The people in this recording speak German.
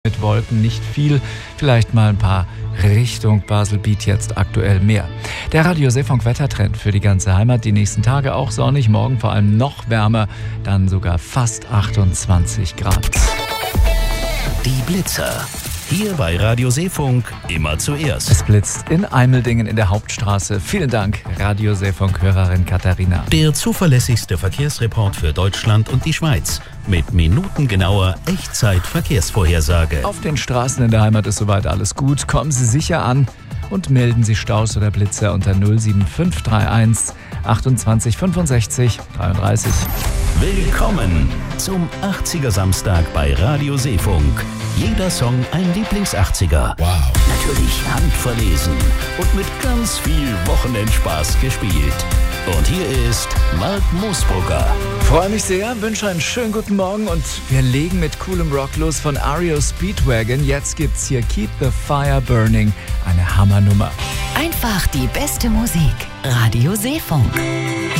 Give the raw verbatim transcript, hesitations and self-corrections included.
Mit Wolken nicht viel, vielleicht mal ein paar Richtung Basel-Biet jetzt aktuell mehr. Der Radio Seefunk Wettertrend für die ganze Heimat, die nächsten Tage auch sonnig, morgen vor allem noch wärmer, dann sogar fast achtundzwanzig Grad. Die Blitzer. Hier bei Radio Seefunk immer zuerst. Es blitzt in Eimeldingen in der Hauptstraße. Vielen Dank, Radio Seefunk-Hörerin Katharina. Der zuverlässigste Verkehrsreport für Deutschland und die Schweiz. Mit minutengenauer Echtzeit-Verkehrsvorhersage. Auf den Straßen in der Heimat ist soweit alles gut. Kommen Sie sicher an und melden Sie Staus oder Blitzer unter null sieben fünf drei eins achtundzwanzig fünfundsechzig dreiunddreißig. Willkommen zum achtziger Samstag bei Radio Seefunk. Jeder Song ein Lieblings-achtziger. Wow. Natürlich handverlesen und mit ganz viel Wochenendspaß gespielt. Und hier ist Mark Moosbrugger. Freue mich sehr, wünsche einen schönen guten Morgen und wir legen mit coolem Rock los von R E O Speedwagon. Jetzt gibt's hier Keep the Fire Burning, eine Hammernummer. Einfach die beste Musik. Radio Seefunk.